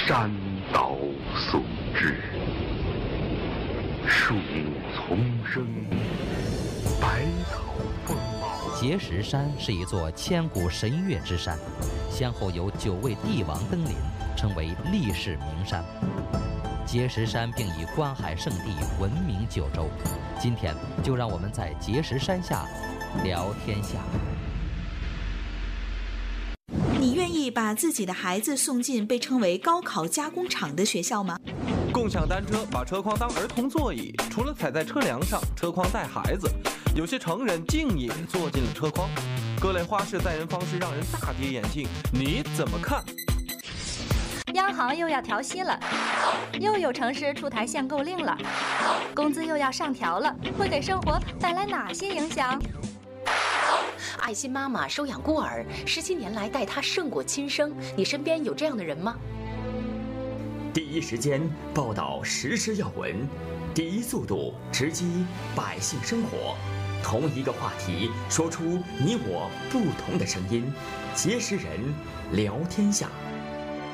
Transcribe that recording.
山岛素质，树木丛生，百草丰茂。 碣石山是一座千古神岳之山，先后有9位帝王登临，称为历世名山。碣石山并以观海圣地闻名9州。今天就让我们在碣石山下聊天下。 你愿意把自己的孩子送进被称为高考加工厂的学校吗？ 共享单车把车筐当儿童座椅，除了踩在车梁上，车筐带孩子。有些成人竟也坐进了车筐，各类花式载人方式让人大跌眼镜，你怎么看？ 央行又要调息了，又有城市出台限购令了，工资又要上调了，会给生活带来哪些影响？ 爱心妈妈收养孤儿，17年来待他胜过亲生，你身边有这样的人吗？ 第一时间报道时事要闻，第一速度直击百姓生活，同一个话题说出你我不同的声音，碣石人聊天下。